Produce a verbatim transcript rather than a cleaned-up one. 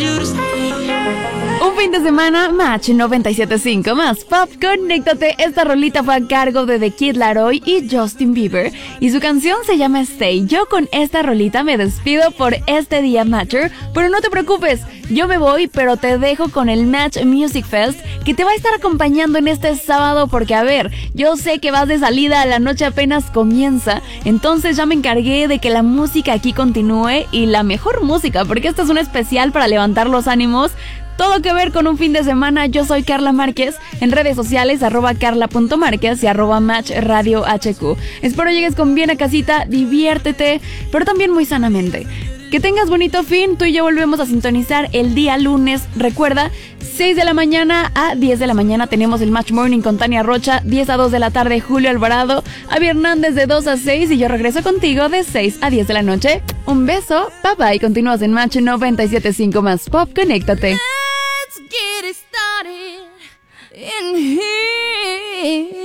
Un fin de semana, Match noventa y siete punto cinco más Pop, conéctate. Esta rolita fue a cargo de The Kid Laroi y Justin Bieber y su canción se llama Stay. Yo con esta rolita me despido por este día, Matcher, pero no te preocupes, yo me voy, pero te dejo con el Match Music Fest que te va a estar acompañando en este sábado porque, a ver, yo sé que vas de salida, la noche apenas comienza, entonces ya me encargué de que la música aquí continúe y la mejor música, porque este es un especial para levantar los ánimos. Todo que ver con un fin de semana. Yo soy Carla Márquez, en redes sociales arroba carla.márquez y arroba match radio hq. Espero llegues con bien a casita, diviértete, pero también muy sanamente. Que tengas bonito fin, tú y yo volvemos a sintonizar el día lunes. Recuerda, seis de la mañana a diez de la mañana tenemos el Match Morning con Tania Rocha, diez a dos de la tarde Julio Alvarado, Avi Hernández de dos a seis y yo regreso contigo de seis a diez de la noche. Un beso, bye bye, continúas en Match noventa y siete punto cinco más Pop, conéctate. Get it started in here.